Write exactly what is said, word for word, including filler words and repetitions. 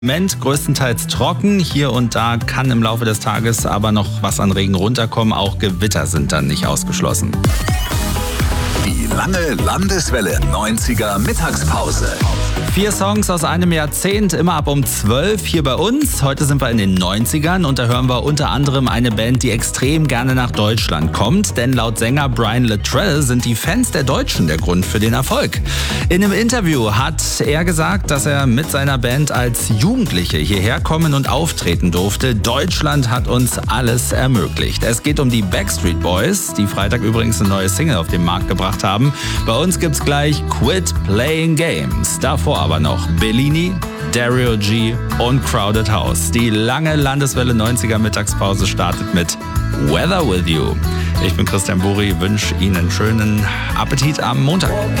Moment größtenteils trocken. Hier und da kann im Laufe des Tages aber noch was an Regen runterkommen. Auch Gewitter sind dann nicht ausgeschlossen. Die lange Landeswelle neunziger Mittagspause. Vier Songs aus einem Jahrzehnt, immer ab um zwölf hier bei uns. Heute sind wir in den neunzigern und da hören wir unter anderem eine Band, die extrem gerne nach Deutschland kommt. Denn laut Sänger Brian Littrell sind die Fans der Deutschen der Grund für den Erfolg. In einem Interview hat er gesagt, dass er mit seiner Band als Jugendliche hierher kommen und auftreten durfte. Deutschland hat uns alles ermöglicht. Es geht um die Backstreet Boys, die Freitag übrigens eine neue Single auf den Markt gebracht haben. Bei uns gibt's gleich Quit Playing Games. Davor aber noch Bellini, Dario G und Crowded House. Die lange Landeswelle neunziger Mittagspause startet mit Weather With You. Ich bin Christian Buri, wünsche Ihnen einen schönen Appetit am Montag.